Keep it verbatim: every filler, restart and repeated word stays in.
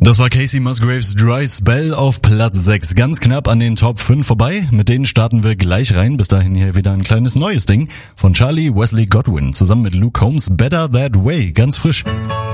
Das war Casey Musgraves Dry Spell auf Platz sechs. Ganz knapp an den Top fünf vorbei. Mit denen starten wir gleich rein. Bis dahin hier wieder ein kleines neues Ding von Charlie Wesley Godwin zusammen mit Luke Combs, Better That Way. Ganz frisch.